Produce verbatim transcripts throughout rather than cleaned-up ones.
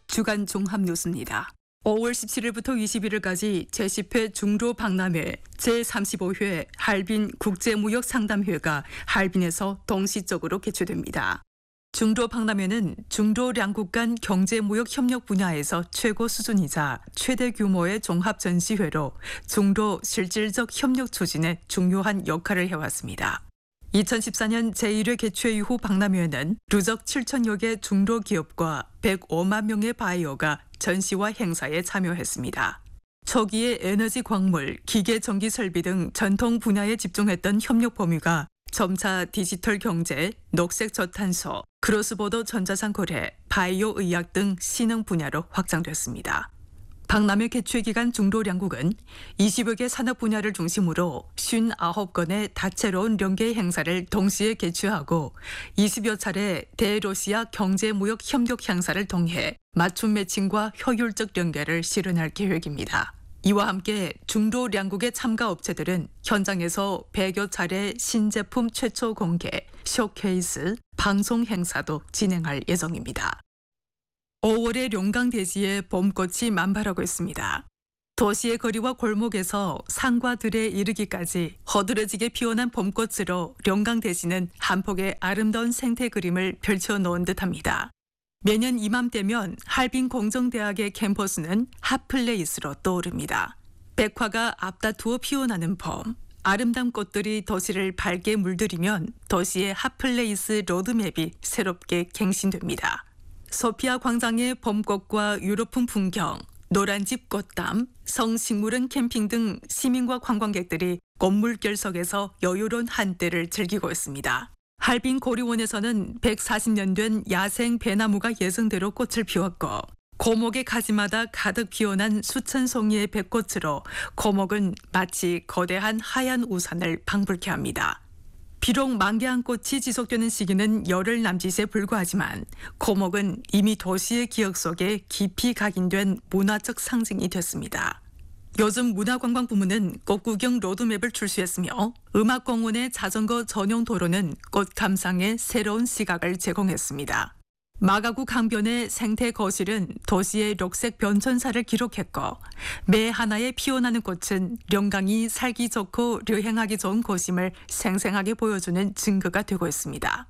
주간 종합 뉴스입니다. 오월 십칠일부터 이십일일까지 제십 회 중로 박람회 제삼십오 회 할빈 국제무역 상담회가 할빈에서 동시적으로 개최됩니다. 중로 박람회는 중로 양국 간 경제무역 협력 분야에서 최고 수준이자 최대 규모의 종합 전시회로 중로 실질적 협력 추진에 중요한 역할을 해왔습니다. 이천십사년 제일 회 개최 이후 박람회에는 누적 칠천여 개 중로 기업과 백오만 명의 바이어가 전시와 행사에 참여했습니다. 초기에 에너지 광물, 기계 전기 설비 등 전통 분야에 집중했던 협력 범위가 점차 디지털 경제, 녹색 저탄소, 크로스보더 전자상 거래, 바이오 의학 등 신흥 분야로 확장됐습니다. 박람회 개최 기간 중로 양국은 이십여 개 산업 분야를 중심으로 오십구 건의 다채로운 연계 행사를 동시에 개최하고 이십여 차례 대러시아 경제무역 협력 행사를 통해 맞춤 매칭과 효율적 연계를 실현할 계획입니다. 이와 함께 중로 양국의 참가 업체들은 현장에서 백여 차례 신제품 최초 공개, 쇼케이스, 방송 행사도 진행할 예정입니다. 오월의 룡강 대지에 봄꽃이 만발하고 있습니다. 도시의 거리와 골목에서 산과 들에 이르기까지 허드레지게 피어난 봄꽃으로 룡강 대지는 한 폭의 아름다운 생태 그림을 펼쳐놓은 듯합니다. 매년 이맘때면 할빈 공정대학의 캠퍼스는 핫플레이스로 떠오릅니다. 백화가 앞다투어 피어나는 봄, 아름다운 꽃들이 도시를 밝게 물들이면 도시의 핫플레이스 로드맵이 새롭게 갱신됩니다. 소피아 광장의 봄꽃과 유럽풍 풍경, 노란집 꽃담, 성식물원 캠핑 등 시민과 관광객들이 꽃물결 속에서 여유로운 한때를 즐기고 있습니다. 할빈 고리원에서는 백사십 년 된 야생 배나무가 예정대로 꽃을 피웠고 고목의 가지마다 가득 피어난 수천 송이의 백꽃으로 고목은 마치 거대한 하얀 우산을 방불케 합니다. 비록 만개한 꽃이 지속되는 시기는 열흘 남짓에 불과하지만 고목은 이미 도시의 기억 속에 깊이 각인된 문화적 상징이 됐습니다. 요즘 문화관광부문은 꽃구경 로드맵을 출시했으며 음악공원의 자전거 전용 도로는 꽃 감상의 새로운 시각을 제공했습니다. 마가구 강변의 생태 거실은 도시의 녹색 변천사를 기록했고 매 하나에 피어나는 꽃은 룡강이 살기 좋고 여행하기 좋은 곳임을 생생하게 보여주는 증거가 되고 있습니다.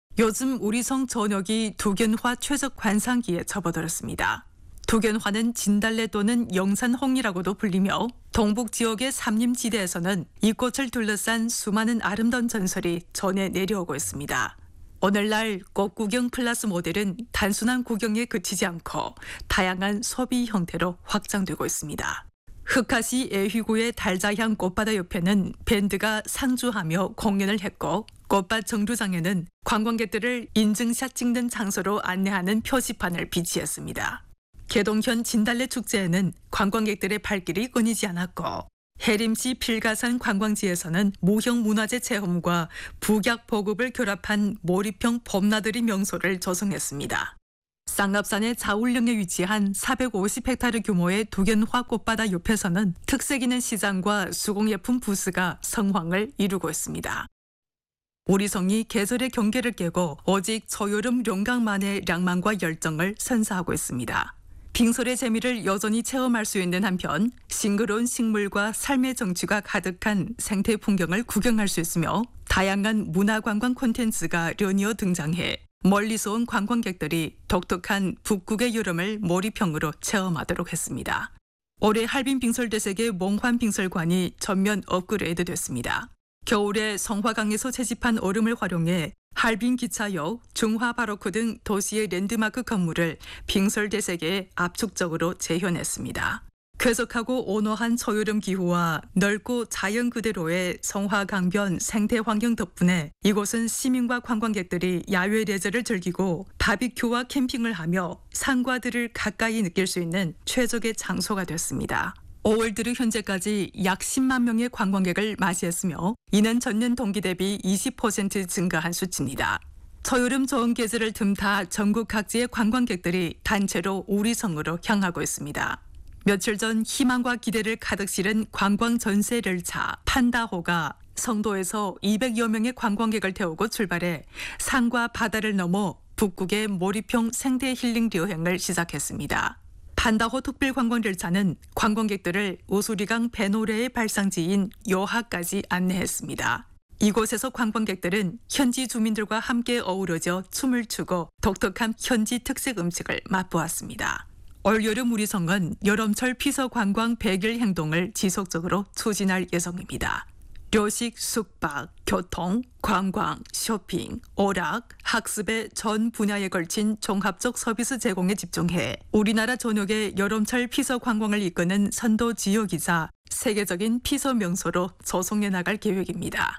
요즘 우리 성 전역이 두견화 최적 관상기에 접어들었습니다. 두견화는 진달래 또는 영산홍이라고도 불리며 동북 지역의 삼림지대에서는 이 꽃을 둘러싼 수많은 아름다운 전설이 전해 내려오고 있습니다. 오늘날 꽃구경 플러스 모델은 단순한 구경에 그치지 않고 다양한 소비 형태로 확장되고 있습니다. 흑하시 애휘구의 달자향 꽃바다 옆에는 밴드가 상주하며 공연을 했고 꽃밭 정류장에는 관광객들을 인증샷 찍는 장소로 안내하는 표지판을 비치했습니다. 개동현 진달래 축제에는 관광객들의 발길이 끊이지 않았고 해림시 필가산 관광지에서는 무형문화재 체험과 북약 보급을 결합한 몰입형 봄나들이 명소를 조성했습니다. 쌍갑산의 자울령에 위치한 사백오십 헥타르 규모의 두견화 꽃바다 옆에서는 특색 있는 시장과 수공예품 부스가 성황을 이루고 있습니다. 우리 성이 계절의 경계를 깨고 오직 저여름 룡강만의 낭만과 열정을 선사하고 있습니다. 빙설의 재미를 여전히 체험할 수 있는 한편 싱그러운 식물과 삶의 정취가 가득한 생태 풍경을 구경할 수 있으며 다양한 문화관광 콘텐츠가 연이어 등장해 멀리서 온 관광객들이 독특한 북극의 여름을 몰입형으로 체험하도록 했습니다. 올해 할빈 빙설대색의 몽환 빙설관이 전면 업그레이드 됐습니다. 겨울에 성화강에서 채집한 얼음을 활용해 할빈 기차역, 중화바로크 등 도시의 랜드마크 건물을 빙설대색에 압축적으로 재현했습니다. 쾌적하고 온화한 저여름 기후와 넓고 자연 그대로의 성화강변 생태 환경 덕분에 이곳은 시민과 관광객들이 야외 레저를 즐기고 바비큐와 캠핑을 하며 산과 들을 가까이 느낄 수 있는 최적의 장소가 됐습니다. 오월 들어 현재까지 약 십만 명의 관광객을 맞이했으며 이는 전년 동기 대비 이십 퍼센트 증가한 수치입니다. 저여름 좋은 계절을 틈타 전국 각지의 관광객들이 단체로 우리 성으로 향하고 있습니다. 며칠 전 희망과 기대를 가득 실은 관광 전세 열차 판다호가 성도에서 이백여 명의 관광객을 태우고 출발해 산과 바다를 넘어 북극의 몰입형 생태 힐링 여행을 시작했습니다. 판다호 특별관광열차는 관광객들을 오수리강 배노래의 발상지인 요하까지 안내했습니다. 이곳에서 관광객들은 현지 주민들과 함께 어우러져 춤을 추고 독특한 현지 특색 음식을 맛보았습니다. 올여름 우리성은 여름철 피서 관광 백 일 행동을 지속적으로 추진할 예정입니다. 료식, 숙박, 교통, 관광, 쇼핑, 오락, 학습의 전 분야에 걸친 종합적 서비스 제공에 집중해 우리나라 전역의 여름철 피서 관광을 이끄는 선도 지역이자 세계적인 피서 명소로 조성해 나갈 계획입니다.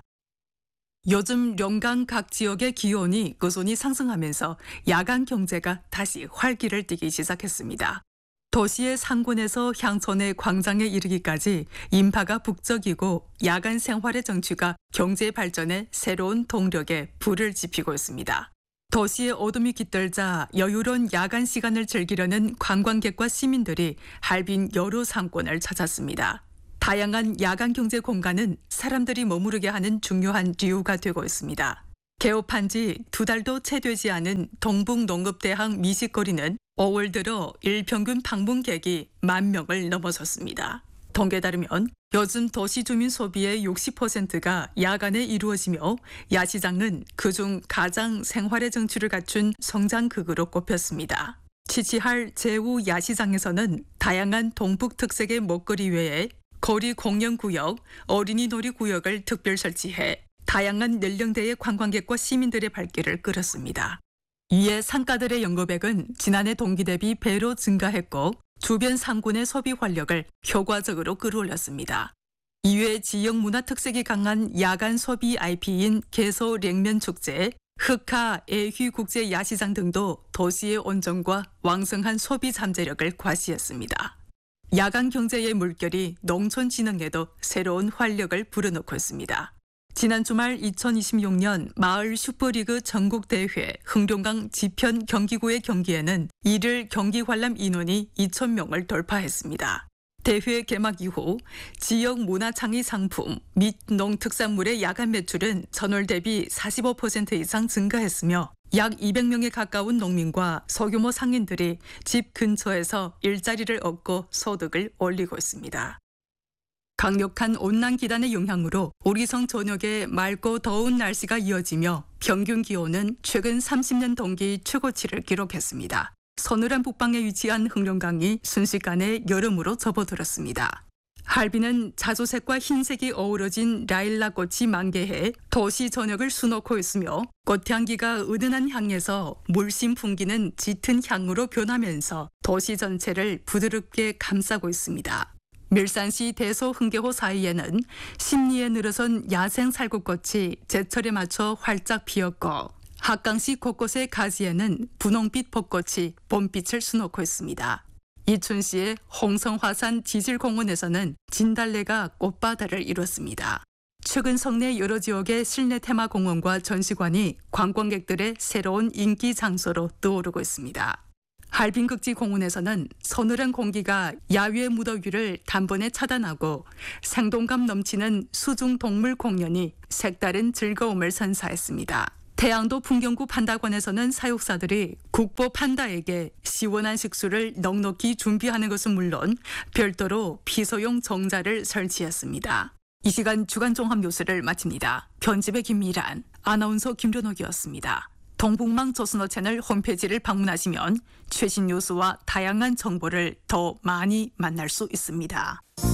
요즘 영강 각 지역의 기온이 꾸준히 상승하면서 야간 경제가 다시 활기를 띠기 시작했습니다. 도시의 상권에서 향촌의 광장에 이르기까지 인파가 북적이고 야간 생활의 정취가 경제 발전의 새로운 동력에 불을 지피고 있습니다. 도시의 어둠이 깃들자 여유로운 야간 시간을 즐기려는 관광객과 시민들이 할빈 여러 상권을 찾았습니다. 다양한 야간 경제 공간은 사람들이 머무르게 하는 중요한 이유가 되고 있습니다. 개업한 지 두 달도 채 되지 않은 동북농업대항 미식거리는 오월 들어 일평균 방문객이 만 명을 넘어섰습니다. 통계에 따르면 요즘 도시 주민 소비의 육십 퍼센트가 야간에 이루어지며 야시장은 그중 가장 생활의 정취를 갖춘 성장극으로 꼽혔습니다. 치치할 제우 야시장에서는 다양한 동북 특색의 먹거리 외에 거리 공연구역, 어린이 놀이구역을 특별 설치해 다양한 연령대의 관광객과 시민들의 발길을 끌었습니다. 이에 상가들의 연거백은 지난해 동기 대비 배로 증가했고 주변 상권의 소비 활력을 효과적으로 끌어올렸습니다. 이외 지역 문화 특색이 강한 야간 소비 아이피인 개소 냉면 축제, 흑하 애휘 국제 야시장 등도 도시의 온정과 왕성한 소비 잠재력을 과시했습니다. 야간 경제의 물결이 농촌 진흥에도 새로운 활력을 불어넣고 있습니다. 지난 주말 이천이십육 년 마을 슈퍼리그 전국대회 흥룡강 지편 경기구의 경기에는 일일 경기 관람 인원이 이천 명을 돌파했습니다. 대회 개막 이후 지역 문화창의 상품 및 농특산물의 야간 매출은 전월 대비 사십오 퍼센트 이상 증가했으며 약 이백 명에 가까운 농민과 소규모 상인들이 집 근처에서 일자리를 얻고 소득을 올리고 있습니다. 강력한 온난기단의 영향으로 우리성 전역에 맑고 더운 날씨가 이어지며 평균 기온은 최근 삼십 년 동기 최고치를 기록했습니다. 서늘한 북방에 위치한 흥룡강이 순식간에 여름으로 접어들었습니다. 할빈은 자주색과 흰색이 어우러진 라일락 꽃이 만개해 도시 전역을 수놓고 있으며 꽃향기가 은은한 향에서 물씬 풍기는 짙은 향으로 변하면서 도시 전체를 부드럽게 감싸고 있습니다. 밀산시 대소 흥계호 사이에는 심리에 늘어선 야생 살구꽃이 제철에 맞춰 활짝 피었고 합강시 곳곳의 가지에는 분홍빛 벚꽃이 봄빛을 수놓고 있습니다. 이춘시의 홍성화산 지질공원에서는 진달래가 꽃바다를 이뤘습니다. 최근 성내 여러 지역의 실내 테마 공원과 전시관이 관광객들의 새로운 인기 장소로 떠오르고 있습니다. 할빈극지공원에서는 서늘한 공기가 야외 무더위를 단번에 차단하고 생동감 넘치는 수중 동물 공연이 색다른 즐거움을 선사했습니다. 태양도 풍경구 판다관에서는 사육사들이 국보 판다에게 시원한 식수를 넉넉히 준비하는 것은 물론 별도로 피서용 정자를 설치했습니다. 이 시간 주간 종합 뉴스를 마칩니다. 편집의 김미란, 아나운서 김련옥이었습니다. 동북망 조선어 채널 홈페이지를 방문하시면 최신 뉴스와 다양한 정보를 더 많이 만날 수 있습니다.